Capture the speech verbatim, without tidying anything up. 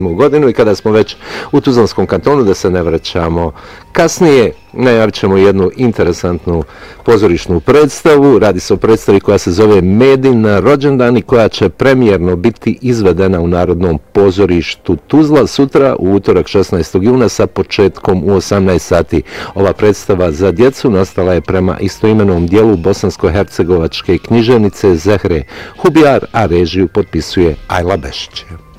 godinu i kada smo već u Tuzlanskom kantonu, da se ne vraćamo kasnije, najavit ćemo jednu interesantnu pozorišnu predstavu. Radi se o predstavi koja se zove Medin rođendan i koja će premijerno biti izvedena u Narodnom pozorištu Tuzla sutra u utorak šesnaestog juna sa početkom u osamnaest sati. Ova predstava za djecu nastala je prema istoimenom dijelu bosansko-hercegovačke književnice Zehre Hubijar, a režiju potpisuje Ajla Bešić.